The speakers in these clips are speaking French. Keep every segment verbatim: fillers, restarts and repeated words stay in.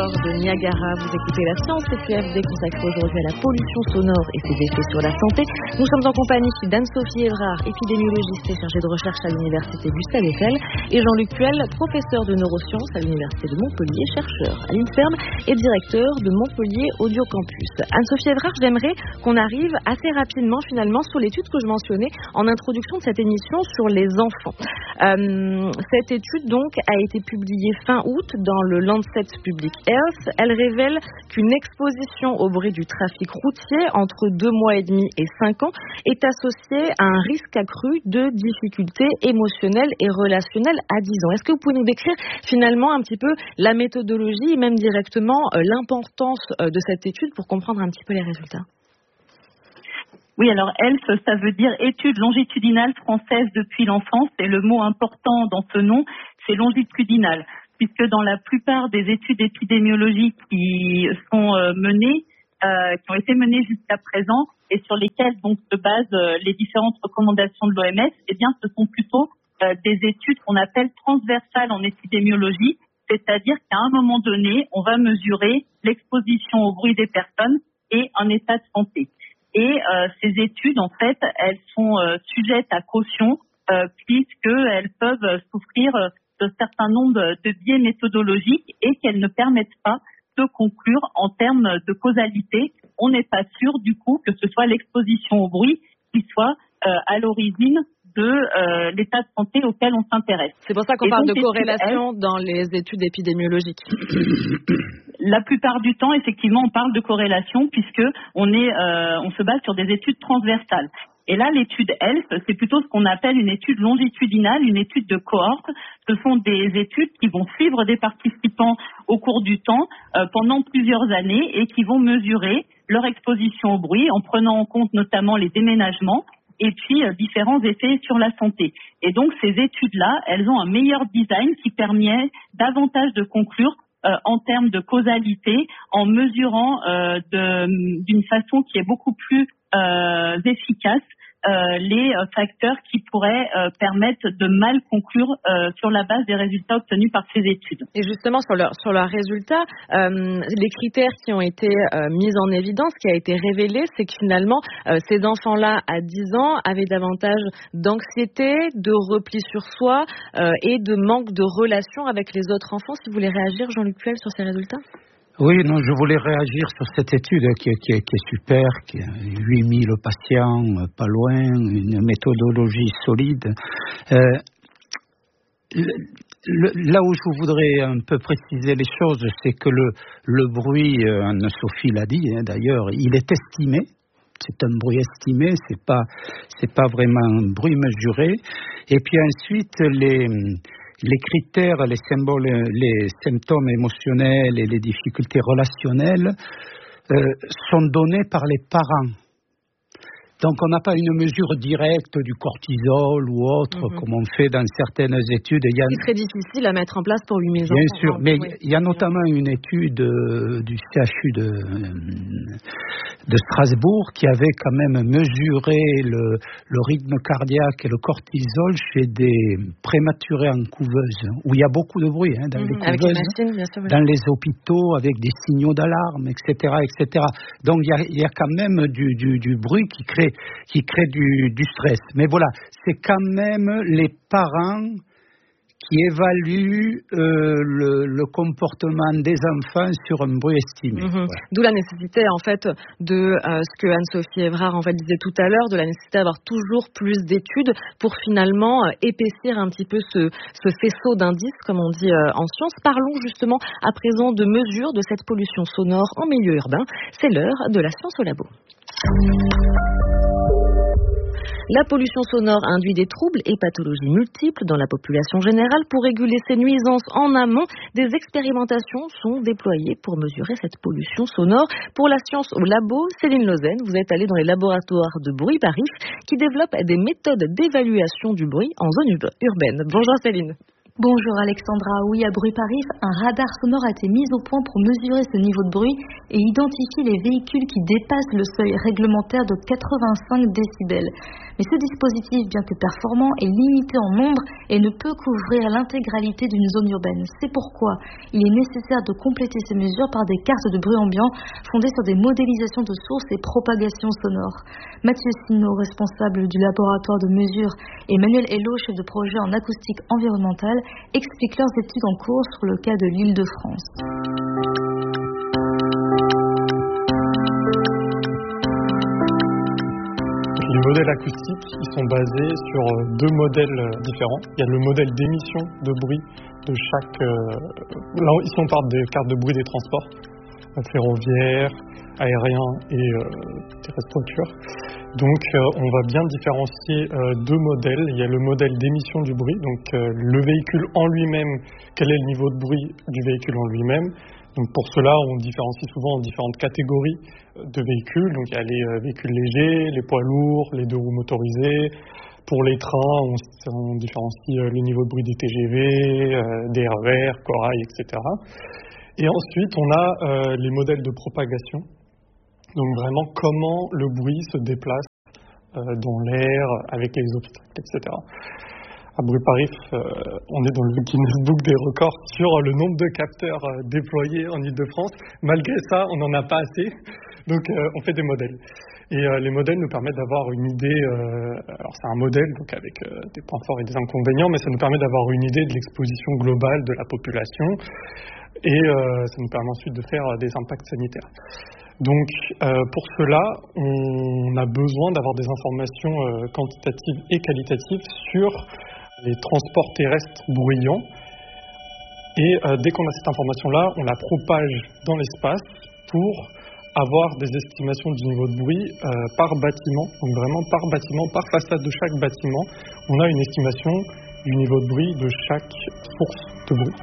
sonore de Niagara. Vous écoutez la Science C Q F D consacrée aujourd'hui à la pollution sonore et ses effets sur la santé. Nous sommes en compagnie d'Anne-Sophie Évrard, épidémiologiste et chargée de recherche à l'université Gustave Eiffel, et Jean-Luc Puel, professeur de neurosciences à l'université de Montpellier, chercheur à l'INSERM et directeur de Montpellier Audio Campus. Anne-Sophie Évrard, j'aimerais qu'on arrive assez rapidement finalement sur l'étude que je mentionnais en introduction de cette émission sur les enfants. Euh, cette étude donc a été publiée fin août dans le Lancet Public Health. Elle révèle qu'une exposition au bruit du trafic routier entre deux mois et demi et cinq ans est associée à un risque accru de difficultés émotionnelles et relationnelles à dix ans. Est-ce que vous pouvez nous décrire finalement un petit peu la méthodologie et même directement euh, l'importance euh, de cette étude pour comprendre un petit peu les résultats? Oui, alors E L F, ça veut dire étude longitudinale française depuis l'enfance, et le mot important dans ce nom, c'est longitudinal, puisque dans la plupart des études épidémiologiques qui sont euh, menées, euh, qui ont été menées jusqu'à présent, et sur lesquelles donc se basent euh, les différentes recommandations de l'O M S, eh bien, ce sont plutôt euh, des études qu'on appelle transversales en épidémiologie, c'est-à-dire qu'à un moment donné, on va mesurer l'exposition au bruit des personnes et un état de santé. Et euh, ces études, en fait, elles sont euh, sujettes à caution euh, puisqu'elles peuvent souffrir euh, d'un certain nombre de biais méthodologiques et qu'elles ne permettent pas de conclure en termes de causalité. On n'est pas sûr, du coup, que ce soit l'exposition au bruit qui soit euh, à l'origine de euh, l'état de santé auquel on s'intéresse. C'est pour ça qu'on et parle donc, de corrélation elles, dans les études épidémiologiques. La plupart du temps, effectivement, on parle de corrélation puisque on est, euh, on se base sur des études transversales. Et là, l'étude E L F, c'est plutôt ce qu'on appelle une étude longitudinale, une étude de cohorte. Ce sont des études qui vont suivre des participants au cours du temps euh, pendant plusieurs années et qui vont mesurer leur exposition au bruit en prenant en compte notamment les déménagements et puis euh, différents effets sur la santé. Et donc, ces études-là, elles ont un meilleur design qui permet davantage de conclure Euh, en termes de causalité, en mesurant euh, de, d'une façon qui est beaucoup plus euh, efficace euh, les euh, facteurs qui pourraient euh, permettre de mal conclure euh, sur la base des résultats obtenus par ces études. Et justement, sur leurs sur leurs résultats, euh, les critères qui ont été euh, mis en évidence, ce qui a été révélé, c'est que finalement, euh, ces enfants-là, à dix ans, avaient davantage d'anxiété, de repli sur soi euh, et de manque de relation avec les autres enfants. Si vous voulez réagir, Jean-Luc Puel, sur ces résultats? Oui, non, je voulais réagir sur cette étude qui, qui, qui est super, qui a huit mille patients, pas loin, une méthodologie solide. Euh, le, le, là où je voudrais un peu préciser les choses, c'est que le, le bruit, euh, Anne-Sophie l'a dit hein, d'ailleurs, il est estimé. C'est un bruit estimé, c'est pas, c'est pas vraiment un bruit mesuré. Et puis ensuite, les Les critères, les symboles, les symptômes émotionnels et les difficultés relationnelles euh, sont donnés par les parents. Donc on n'a pas une mesure directe du cortisol ou autre, mm-hmm. comme on fait dans certaines études. Il y a... C'est très difficile à mettre en place pour huit mille enfants. Bien sûr, mais oui. il y a notamment une étude euh, du C H U de, de Strasbourg qui avait quand même mesuré le, le rythme cardiaque et le cortisol chez des prématurés en couveuse, où il y a beaucoup de bruit hein, dans mm-hmm. les couveuses, avec les machines, bien sûr, oui. dans les hôpitaux, avec des signaux d'alarme, et cetera, et cetera. Donc il y a, il y a quand même du, du, du bruit qui crée qui crée du, du stress. Mais voilà, c'est quand même les parents qui évaluent euh, le, le comportement des enfants sur un bruit estimé. Mmh. Voilà. D'où la nécessité, en fait, de euh, ce que Anne-Sophie Évrard en fait, disait tout à l'heure, de la nécessité d'avoir toujours plus d'études pour finalement euh, épaissir un petit peu ce, ce faisceau d'indices, comme on dit euh, en sciences. Parlons justement à présent de mesures de cette pollution sonore en milieu urbain. C'est l'heure de la science au labo. La pollution sonore induit des troubles et pathologies multiples dans la population générale. Pour réguler ces nuisances en amont, des expérimentations sont déployées pour mesurer cette pollution sonore. Pour la science au labo, Céline Lausanne, vous êtes allée dans les laboratoires de Bruit Paris qui développent des méthodes d'évaluation du bruit en zone urbaine. Bonjour Céline. Bonjour Alexandra, oui à Bruit-Paris, un radar sonore a été mis au point pour mesurer ce niveau de bruit et identifier les véhicules qui dépassent le seuil réglementaire de quatre-vingt-cinq décibels. Mais ce dispositif, bien que performant, est limité en nombre et ne peut couvrir l'intégralité d'une zone urbaine. C'est pourquoi il est nécessaire de compléter ces mesures par des cartes de bruit ambiant fondées sur des modélisations de sources et propagation sonore. Mathieu Sino, responsable du laboratoire de mesure, et Emmanuel Hello, chef de projet en acoustique environnementale, expliquent leurs études en cours sur le cas de l'Île-de-France. Les modèles acoustiques, ils sont basés sur deux modèles différents. Il y a le modèle d'émission de bruit de chaque... Euh, là, ici, on parle des cartes de bruit des transports, ferroviaires, aériens et euh, terrestres voitures. Donc, euh, on va bien différencier euh, deux modèles. Il y a le modèle d'émission du bruit, donc euh, le véhicule en lui-même, quel est le niveau de bruit du véhicule en lui-même. Donc pour cela, on différencie souvent en différentes catégories de véhicules. Donc il y a les véhicules légers, les poids lourds, les deux roues motorisées. Pour les trains, on, on différencie le niveau de bruit des T G V, euh, des R E R, corail, et cetera. Et ensuite, on a euh, les modèles de propagation. Donc vraiment comment le bruit se déplace euh, dans l'air, avec les obstacles, et cetera. À Bruit-Paris, euh, on est dans le Guinness Book des records sur le nombre de capteurs euh, déployés en Île-de-France. Malgré ça, on n'en a pas assez, donc euh, on fait des modèles. Et euh, les modèles nous permettent d'avoir une idée, euh, alors c'est un modèle donc avec euh, des points forts et des inconvénients, mais ça nous permet d'avoir une idée de l'exposition globale de la population, et euh, ça nous permet ensuite de faire euh, des impacts sanitaires. Donc euh, pour cela, on a besoin d'avoir des informations euh, quantitatives et qualitatives sur les transports terrestres bruyants. Et euh, dès qu'on a cette information-là, on la propage dans l'espace pour avoir des estimations du niveau de bruit euh, par bâtiment. Donc vraiment par bâtiment, par façade de chaque bâtiment, on a une estimation du niveau de bruit de chaque source de bruit.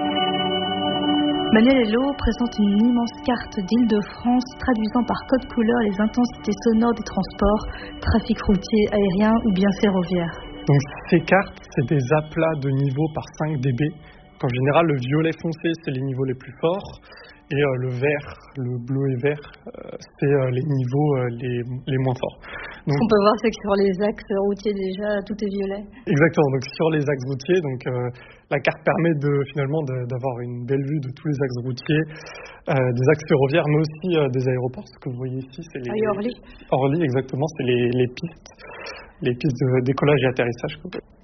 Emmanuel Hello présente une immense carte d'Île-de-France traduisant par code couleur les intensités sonores des transports, trafic routier, aérien ou bien ferroviaire. Donc ces cartes, c'est des aplats de niveau par cinq décibels. En général, le violet foncé, c'est les niveaux les plus forts. Et euh, le vert, le bleu et vert, euh, c'est euh, les niveaux euh, les, les moins forts. Donc, ce qu'on peut voir, c'est que sur les axes routiers, déjà, tout est violet. Exactement. Donc sur les axes routiers, donc, euh, la carte permet de, finalement de, d'avoir une belle vue de tous les axes routiers, euh, des axes ferroviaires, mais aussi euh, des aéroports. Ce que vous voyez ici, c'est les... Ah, Orly. Orly, exactement. C'est les, les pistes, les pistes de décollage et atterrissage.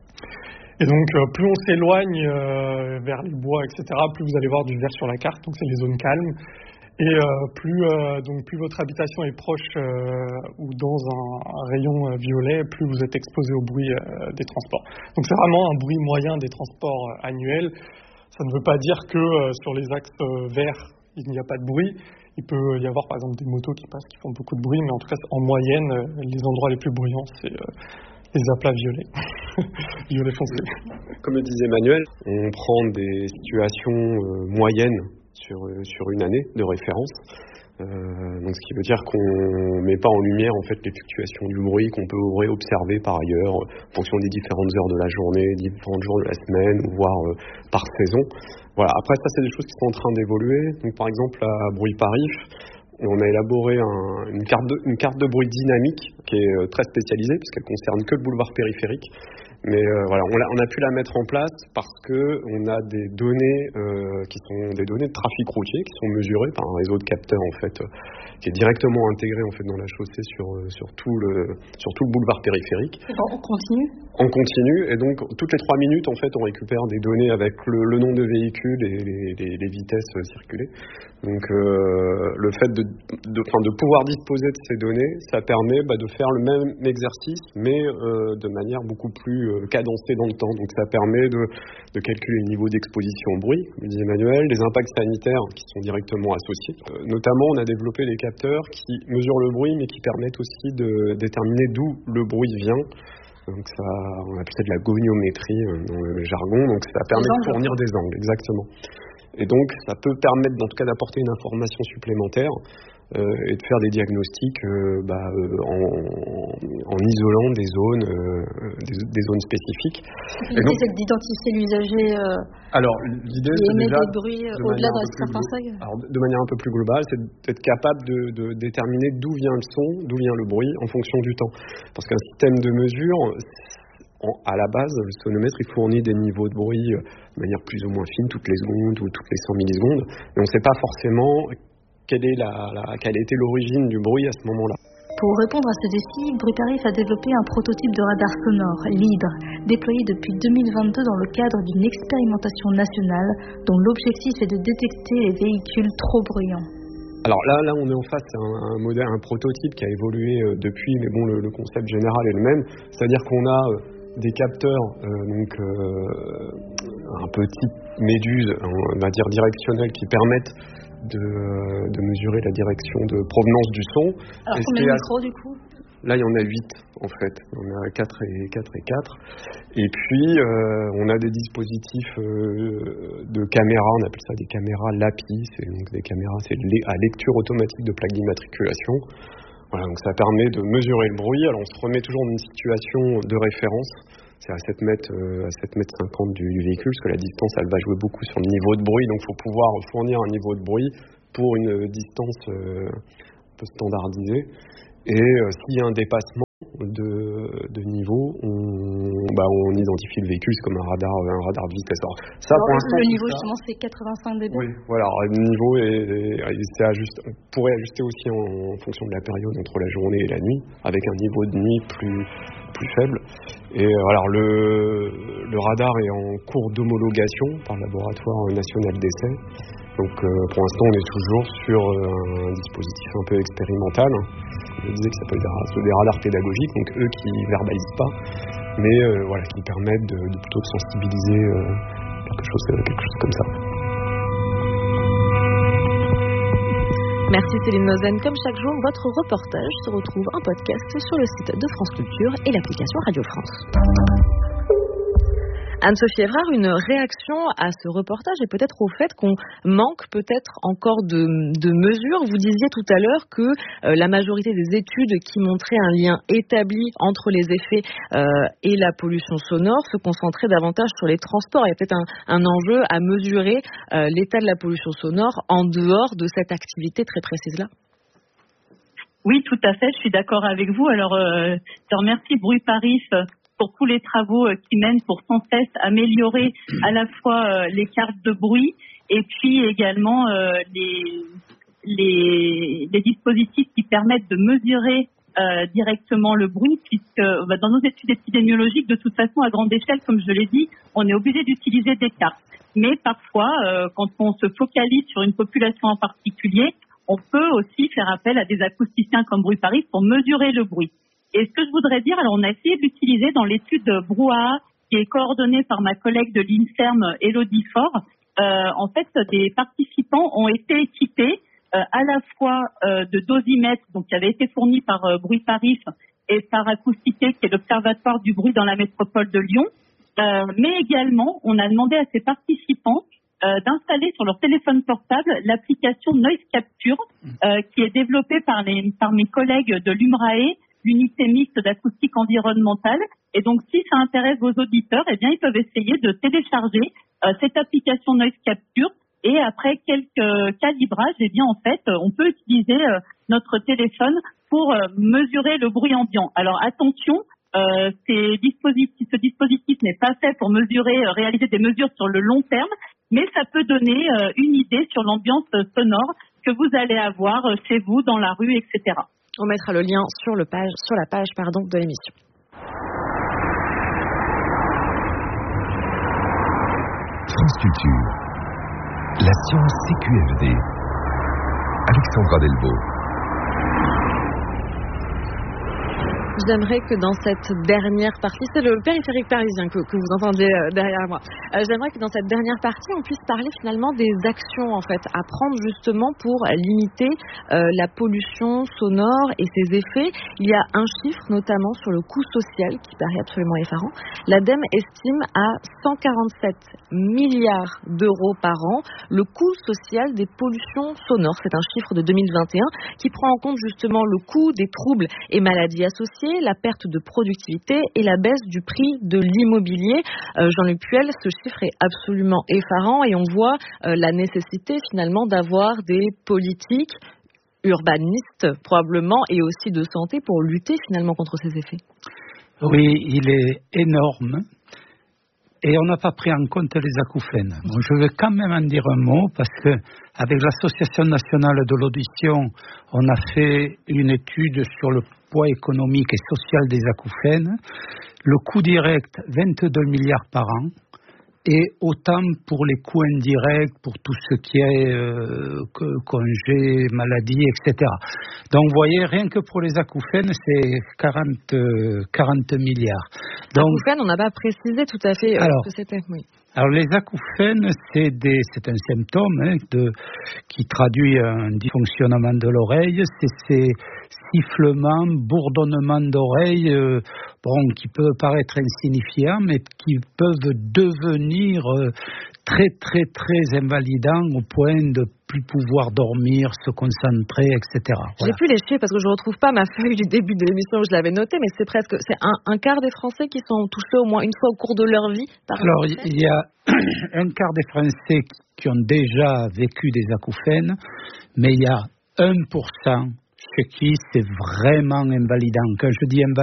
Et donc, euh, plus on s'éloigne euh, vers les bois, et cetera, plus vous allez voir du vert sur la carte. Donc, c'est les zones calmes. Et euh, plus, euh, donc, plus votre habitation est proche euh, ou dans un, un rayon euh, violet, plus vous êtes exposé au bruit euh, des transports. Donc, c'est vraiment un bruit moyen des transports euh, annuels. Ça ne veut pas dire que euh, sur les axes euh, verts, il n'y a pas de bruit. Il peut y avoir, par exemple, des motos qui passent, qui font beaucoup de bruit. Mais en tout cas, en moyenne, euh, les endroits les plus bruyants, c'est... Euh, les aplats violets, violet foncé. Comme le disait Emmanuel, on prend des situations euh, moyennes sur, euh, sur une année de référence. Euh, donc ce qui veut dire qu'on ne met pas en lumière en fait les fluctuations du bruit qu'on peut observer par ailleurs en fonction des différentes heures de la journée, différents jours de la semaine, ou voire euh, par saison. Voilà. Après ça, c'est des choses qui sont en train d'évoluer. Donc par exemple à Bruit-Paris, on a élaboré un, une, carte de, une carte de bruit dynamique qui est euh, très spécialisée puisqu'elle concerne que le boulevard périphérique. Mais euh, voilà, on a, on a pu la mettre en place parce que on a des données euh, qui sont des données de trafic routier qui sont mesurées par un réseau de capteurs en fait euh, qui est directement intégré en fait dans la chaussée sur euh, sur tout le sur tout le boulevard périphérique. En continu. En continu, et donc toutes les trois minutes en fait on récupère des données avec le, le nombre de véhicules et les, les, les vitesses euh, circulées. Donc euh, le fait de, de, enfin, de pouvoir disposer de ces données, ça permet bah, de faire le même exercice, mais euh, de manière beaucoup plus euh, cadencée dans le temps. Donc ça permet de, de calculer le niveau d'exposition au bruit, comme disait Emmanuel, les impacts sanitaires qui sont directement associés. Euh, notamment, on a développé les capteurs qui mesurent le bruit, mais qui permettent aussi de déterminer d'où le bruit vient. Donc ça, on appelle ça de la goniométrie dans le jargon. Donc ça permet de fournir des angles, exactement. Et donc, ça peut permettre, en tout cas, d'apporter une information supplémentaire euh, et de faire des diagnostics euh, bah, euh, en, en isolant des zones, euh, des, des zones spécifiques. L'idée, c'est d'identifier l'usager euh, alors, l'idée, qui c'est émet déjà, des bruits de au-delà d'un manière certain seuil. Alors, de manière un peu plus globale, c'est d'être capable de, de déterminer d'où vient le son, d'où vient le bruit en fonction du temps. Parce qu'un système de mesure, en, à la base, le sonomètre, il fournit des niveaux de bruit de manière plus ou moins fine, toutes les secondes ou toutes les cent millisecondes. Mais on ne sait pas forcément quelle, est la, la, quelle a été l'origine du bruit à ce moment-là. Pour répondre à ce défi, Bruparis a développé un prototype de radar sonore, l'Hydre, déployé depuis deux mille vingt-deux dans le cadre d'une expérimentation nationale dont l'objectif est de détecter les véhicules trop bruyants. Alors là, là, on est en face à un, un modèle, un prototype qui a évolué euh, depuis, mais bon, le, le concept général est le même, c'est-à-dire qu'on a euh, des capteurs, euh, donc euh, un petit méduse, on va dire directionnels, qui permettent De, de mesurer la direction de provenance du son. Alors et combien de micros du coup ? Là il y en a huit en fait, on a quatre et quatre et quatre. Et puis euh, on a des dispositifs euh, de caméras, on appelle ça des caméras L A P I, c'est donc des caméras c'est à lecture automatique de plaques d'immatriculation. Voilà, donc ça permet de mesurer le bruit. Alors on se remet toujours dans une situation de référence. C'est à sept mètres, euh, à sept mètres cinquante du, du véhicule, parce que la distance, elle va jouer beaucoup sur le niveau de bruit, donc il faut pouvoir fournir un niveau de bruit pour une distance euh, un peu standardisée. Et euh, s'il y a un dépassement de, de niveau, on, bah, on identifie le véhicule, c'est comme un radar, un radar de vitesse. Alors, ça, Alors, pour l'instant, le niveau, justement, c'est quatre-vingt-cinq décibels. Oui, voilà, le niveau est, est, est ajuste, on pourrait ajuster aussi en, en fonction de la période entre la journée et la nuit, avec un niveau de nuit plus, plus faible. Et alors, le, le radar est en cours d'homologation par le laboratoire national d'essai. Donc, euh, pour l'instant, on est toujours sur euh, un dispositif un peu expérimental. Je disais que ça peut être des radars pédagogiques, donc eux qui verbalisent pas, mais euh, voilà, qui permettent de, de plutôt de sensibiliser euh, quelque chose, quelque chose comme ça. Merci Céline Nozen. Comme chaque jour, votre reportage se retrouve en podcast sur le site de France Culture et l'application Radio France. Anne-Sophie Évrard, une réaction à ce reportage et peut-être au fait qu'on manque peut-être encore de, de mesures. Vous disiez tout à l'heure que euh, la majorité des études qui montraient un lien établi entre les effets euh, et la pollution sonore se concentraient davantage sur les transports. Il y a peut-être un, un enjeu à mesurer euh, l'état de la pollution sonore en dehors de cette activité très précise-là. Oui, tout à fait, je suis d'accord avec vous. Alors, euh, je remercie Bruparis pour tous les travaux qui mènent pour sans cesse améliorer à la fois les cartes de bruit et puis également les, les, les dispositifs qui permettent de mesurer euh, directement le bruit, puisque bah, dans nos études épidémiologiques, de toute façon, à grande échelle, comme je l'ai dit, on est obligé d'utiliser des cartes. Mais parfois, euh, quand on se focalise sur une population en particulier, on peut aussi faire appel à des acousticiens comme Bruparis pour mesurer le bruit. Et ce que je voudrais dire, alors on a essayé d'utiliser dans l'étude Brouhaha, qui est coordonnée par ma collègue de l'INSERM, Élodie Faure, euh, en fait, des participants ont été équipés euh, à la fois euh, de dosimètres, donc qui avaient été fournis par euh, Bruparis et par Acousticé, qui est l'Observatoire du bruit dans la métropole de Lyon. Euh, mais également, on a demandé à ces participants euh, d'installer sur leur téléphone portable l'application Noise Capture, euh, qui est développée par, les, par mes collègues de l'UMRAE, l'unité mixte d'acoustique environnementale. Et donc, si ça intéresse vos auditeurs, eh bien, ils peuvent essayer de télécharger euh, cette application Noise Capture. Et après quelques calibrages, eh bien, en fait, on peut utiliser euh, notre téléphone pour euh, mesurer le bruit ambiant. Alors, attention, euh, ces dispositifs, ce dispositif n'est pas fait pour mesurer, euh, réaliser des mesures sur le long terme, mais ça peut donner euh, une idée sur l'ambiance sonore que vous allez avoir euh, chez vous, dans la rue, et cetera. On mettra le lien sur, le page, sur la page pardon, de l'émission. France Culture. La science C Q F D. Alexandra Delvaux. J'aimerais que dans cette dernière partie, c'est le périphérique parisien que, que vous entendez derrière moi, euh, j'aimerais que dans cette dernière partie, on puisse parler finalement des actions en fait, à prendre justement pour limiter euh, la pollution sonore et ses effets. Il y a un chiffre notamment sur le coût social qui paraît absolument effarant. L'ADEME estime à cent quarante-sept milliards d'euros par an le coût social des pollutions sonores. C'est un chiffre de deux mille vingt et un qui prend en compte justement le coût des troubles et maladies associées, la perte de productivité et la baisse du prix de l'immobilier. Euh, Jean-Luc Puel, ce chiffre est absolument effarant et on voit euh, la nécessité finalement d'avoir des politiques urbanistes probablement et aussi de santé pour lutter finalement contre ces effets. Oui, il est énorme. Et on n'a pas pris en compte les acouphènes. Bon, je veux quand même en dire un mot parce que avec l'Association nationale de l'audition, on a fait une étude sur le poids économique et social des acouphènes. Le coût direct, vingt-deux milliards par an. Et autant pour les coûts indirects, pour tout ce qui est euh, congé, maladie, et cetera. Donc, vous voyez, rien que pour les acouphènes, c'est quarante, quarante milliards. Donc, acouphènes, on n'a pas précisé tout à fait euh, alors, ce que c'était. Oui. Alors, les acouphènes, c'est, des, c'est un symptôme hein, de, qui traduit un dysfonctionnement de l'oreille. C'est ces sifflements, bourdonnements d'oreille, euh, bon, qui peuvent paraître insignifiants, mais qui peuvent devenir euh, très, très, très invalidants au point de plus pouvoir dormir, se concentrer, et cetera. Voilà. J'ai pu les chiffres parce que je ne retrouve pas ma feuille du début de l'émission où je l'avais notée, mais c'est presque c'est un, un quart des Français qui sont touchés au moins une fois au cours de leur vie. Par Alors, il y a un quart des Français qui ont déjà vécu des acouphènes, mais il y a un pour cent chez qui c'est vraiment invalidant. Quand je dis invalidant,